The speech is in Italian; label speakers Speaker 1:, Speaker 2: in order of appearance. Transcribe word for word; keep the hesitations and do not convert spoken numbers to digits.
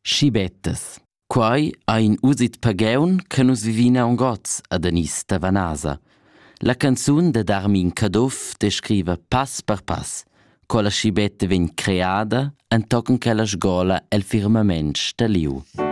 Speaker 1: Schibettas. Quai ha in usit pageun che nus vivina un goz ad Anis Tavanasa. La canzun de Darmin Cadoff descriva pass per pass co la schibetta vegn creada en tochen che la sgola el firmament staliu.